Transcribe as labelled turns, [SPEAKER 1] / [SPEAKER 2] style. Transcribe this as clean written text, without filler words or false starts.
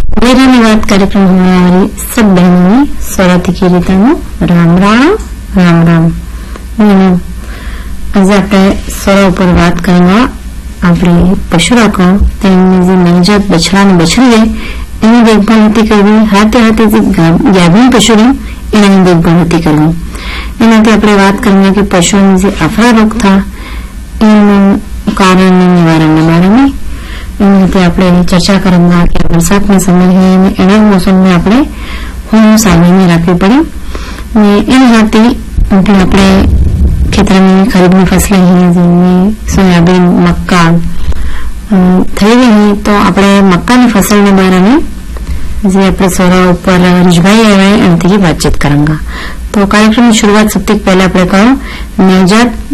[SPEAKER 1] मेरा बात कार्यक्रम होने वाली सब बहनों ने स्वागत की रीता राम राम राम राम। आज आप स्वरा पर बात करेंगे આપણે પશુ રાખો તેમને જે નવજાત બછડા અને બછડી રહે એની દેખભાળ હતી કરવી, હાથે હાથે જે ગાભણ પશુ રહે એની દેખભાળ હતી કરવી। એનાથી આપણે વાત કરીએ કે પશુઓને જે આફરા રોગ था એનું કારણ નિવારણના બારામાં એનાથી આપણે ચર્ચા કરેंगे કે વરસાદનો સમય है એના મોસમમાં આપણે હું સાવધાની રાખવી પડે ને એના સાથે આપણે खेतर में खरीद में फसलें हैं जिनमें सोयाबीन मक्का थी रही तो अपने मक्का की फसल ने बारे में जे अपने सोरा ऊपर रिजभाई आए एमथी बातचीत करेंगे। तो कार्यक्रम की शुरुआत सबसे पहले अपने कहो नवजात